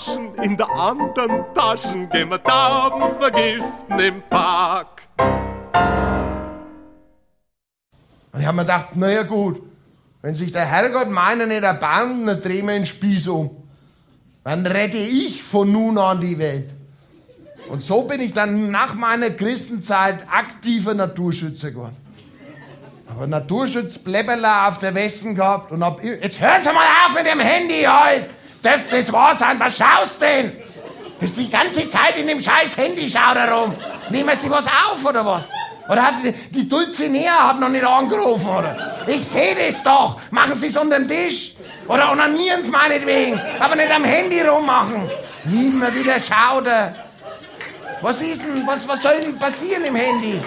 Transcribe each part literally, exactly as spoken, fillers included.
Flaschen in der anderen Taschen, gehen wir Tauben vergiften im Park. Und ich hab mir gedacht, naja gut, wenn sich der Herrgott meiner nicht erbarmt, dann drehen wir den Spieß um. Dann rette ich von nun an die Welt. Und so bin ich dann nach meiner Christenzeit aktiver Naturschützer geworden. Aber Naturschutzbläbberler auf der Westen gehabt und hab... Jetzt hören Sie mal auf mit dem Handy halt! Dürfte das wahr sein? Was schaust denn? Das ist die ganze Zeit in dem scheiß Handy, schau da rum. Nehmen Sie was auf, oder was? Oder hat die, die Dulcinea hat noch nicht angerufen, oder? Ich sehe das doch. Machen Sie es unter den Tisch. Oder onanieren Sie meinetwegen. Aber nicht am Handy rummachen. Immer wieder Schauder. Was ist denn, was, was soll denn passieren im Handy?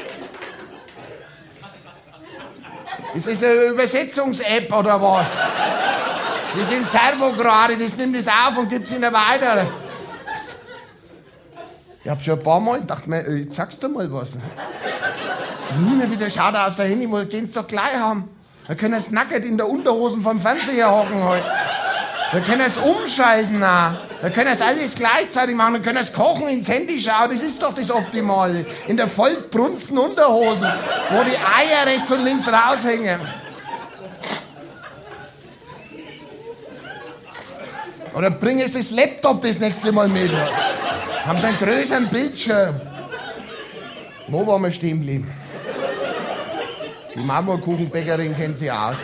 Ist das eine Übersetzungs-App oder was? Die sind Servograde, das nimmt das auf und gibt es ihnen weiter. Ich hab schon ein paar Mal gedacht, jetzt sagst du mal was. Immer wieder schaut er auf sein Handy, wo den sie doch gleich haben. Da können sie nackert in der Unterhosen vom Fernseher hocken heute. Da können sie umschalten auch. Da können sie alles gleichzeitig machen. Da können sie kochen, ins Handy schauen. Das ist doch das Optimale. In der vollbrunsten Unterhosen, wo die Eier rechts und links raushängen. Oder bringen sie das Laptop das nächste Mal mit. Haben sie einen größeren Bildschirm. Wo waren wir stehen geblieben? Die Marmorkuchenbäckerin kennt sie aus.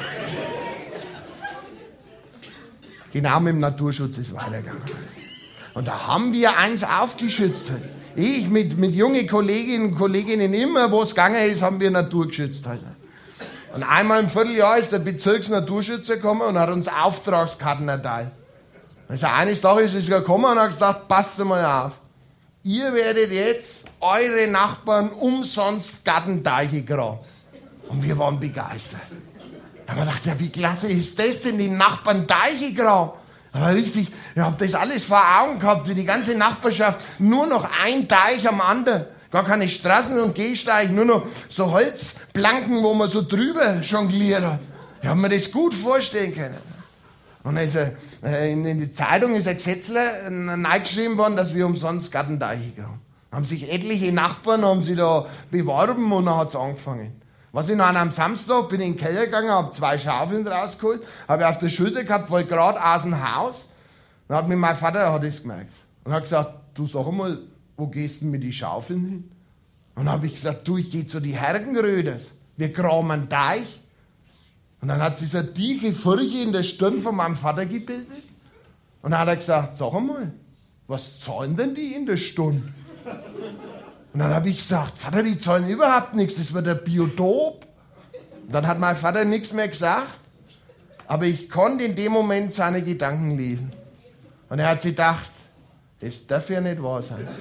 Genau mit dem Naturschutz ist weitergegangen. Und da haben wir eins aufgeschützt. Ich mit, mit jungen Kolleginnen und Kolleginnen, immer wo es gegangen ist, haben wir Natur geschützt. Und einmal im Vierteljahr ist der Bezirksnaturschützer gekommen und hat uns Auftragskarten erteilt. Also eines Tages ist er gekommen und hat gesagt, passt mal auf. Ihr werdet jetzt eure Nachbarn umsonst Gartenteiche graben. Und wir waren begeistert. Da haben wir gedacht, ja, wie klasse ist das denn, die Nachbarn Teiche graben? Aber richtig, ich hab das alles vor Augen gehabt, wie die ganze Nachbarschaft, nur noch ein Teich am anderen. Gar keine Straßen und Gehsteige, nur noch so Holzplanken, wo man so drüber jongliert hat. Ich hab mir das gut vorstellen können. Und dann ist er, äh, in, in die Zeitung ist ein Gesetzler reingeschrieben worden, dass wir umsonst Gartenteiche graben. Haben sich etliche Nachbarn haben sich da beworben und dann hat's angefangen. Was ich noch am Samstag bin in den Keller gegangen, habe zwei Schaufeln rausgeholt, habe auf der Schulter gehabt, wollte gerade aus dem Haus. Dann hat mir mein Vater hat das gemerkt und hat gesagt, du sag mal, wo gehst du mit den Schaufeln hin? Und dann habe ich gesagt, du, ich gehe zu die Hergenröders, wir graben einen Teich. Und dann hat sich so eine tiefe Furche in der Stirn von meinem Vater gebildet. Und dann hat er gesagt, sag mal, was zahlen denn die in der Stunde? Und dann habe ich gesagt, Vater, die zahlen überhaupt nichts, das wird ein Biotop. Und dann hat mein Vater nichts mehr gesagt, aber ich konnte in dem Moment seine Gedanken lesen. Und er hat sich gedacht, das darf ja nicht wahr sein.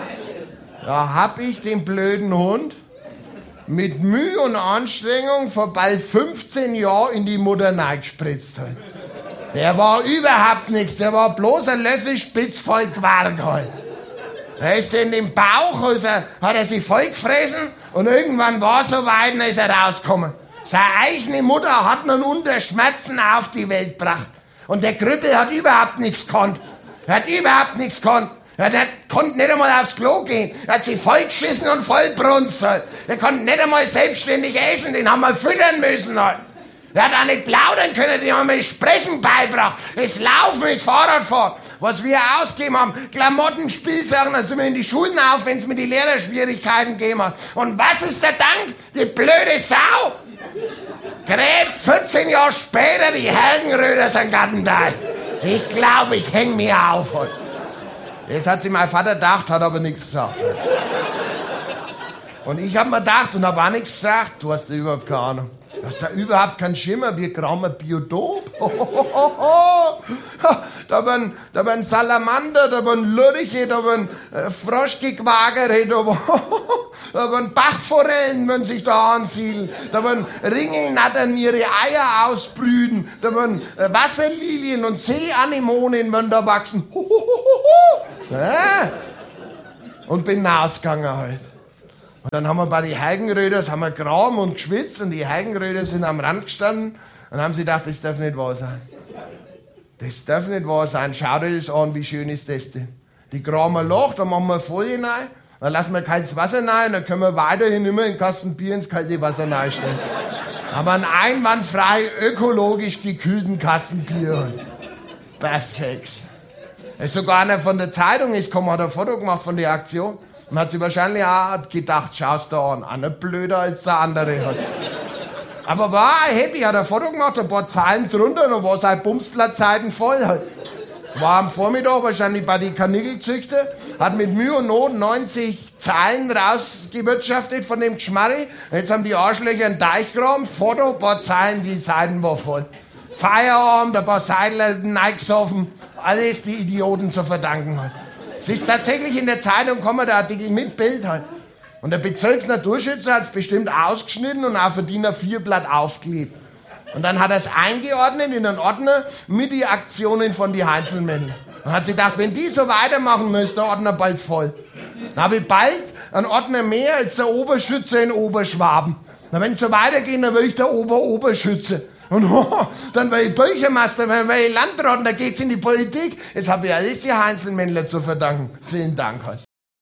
Da habe ich den blöden Hund mit Mühe und Anstrengung vor bald fünfzehn Jahren in die Mutter reingespritzt. Der war überhaupt nichts, der war bloß ein Löffel spitz voll Quark halt. Er ist in den Bauch, also hat er sich voll gefressen und irgendwann war es so weit, dann ist er rausgekommen. Seine eigene Mutter hat ihn unter Schmerzen auf die Welt gebracht. Und der Krüppel hat überhaupt nichts gekonnt. Er hat überhaupt nichts gekonnt. Er hat, konnte nicht einmal aufs Klo gehen. Er hat sich vollgeschissen und vollbrunst halt. Er konnte nicht einmal selbstständig essen, den haben wir füttern müssen halt. Er hat auch nicht plaudern können, die haben mir das Sprechen beigebracht. Das Laufen, das Fahrradfahren. Was wir ausgegeben haben, Klamotten, Spielsachen, dann sind wir in die Schulen auf, wenn es mit den Lehrerschwierigkeiten gegeben hat. Und was ist der Dank? Die blöde Sau! Gräbt vierzehn Jahre später die Hergenröder sein Gartenteich. Ich glaube, ich häng mir auf heute. Das hat sich mein Vater gedacht, hat aber nichts gesagt. Und ich hab mir gedacht und hab auch nichts gesagt. Du hast ja überhaupt keine Ahnung. Du hast ja überhaupt keinen Schimmer. Wir graben ein Biotop. Da werden, da werden Salamander, da werden Lurche, da werden äh, Froschgequagere, da, da werden Bachforellen, wenn sich da ansiedeln. Da werden Ringelnattern ihre Eier ausbrüten. Da werden äh, Wasserlilien und Seeanemonen werden da wachsen. Ja. Und bin rausgegangen halt. Und dann haben wir bei den Hergenröders haben wir graben und geschwitzt und die Hergenröder sind am Rand gestanden und haben sie gedacht, das darf nicht wahr sein. Das darf nicht wahr sein. Schau dir das an, wie schön ist das denn? Die graben ein Loch, dann machen wir Folie rein, dann lassen wir kaltes Wasser rein, dann können wir weiterhin immer einen Kasten Bier ins kalte Wasser reinstellen. Aber einen einwandfrei ökologisch gekühlten Kasten Bier. Perfekt. Es ist sogar einer von der Zeitung ist gekommen, hat ein Foto gemacht von der Aktion und hat sich wahrscheinlich auch gedacht, schaust du an, einer blöder als der andere hat. Aber war happy, hat ein Foto gemacht, ein paar Zeilen drunter, dann war sein Bumsblattseiten voll halt. War am Vormittag wahrscheinlich bei den Kanickelzüchter, hat mit Mühe und Not neunzig Zeilen rausgewirtschaftet von dem Geschmarri. Jetzt haben die Arschlöcher einen Teich gegraben, Foto, ein paar Zeilen, die Seiten war voll. Feierabend, ein paar Seidler neigesoffen, alles die Idioten zu verdanken hat. Es ist tatsächlich in der Zeitung, kommt der Artikel mit Bild halt. Und der Bezirksnaturschützer hat es bestimmt ausgeschnitten und auf ein D I N A vier Blatt aufgeklebt. Und dann hat er es eingeordnet in einen Ordner mit den Aktionen von den Heinzelmännern. Und hat sich gedacht, wenn die so weitermachen müssen, ist der Ordner bald voll. Dann habe ich bald einen Ordner mehr als der Oberschütze in Oberschwaben. Na, wenn es so weitergeht, dann will ich der Ober-Oberschütze. Und oh, dann will ich Bürgermeister, dann will ich Landrat und dann geht's in die Politik. Jetzt habe ich alles die Heinzelmännler zu verdanken. Vielen Dank halt.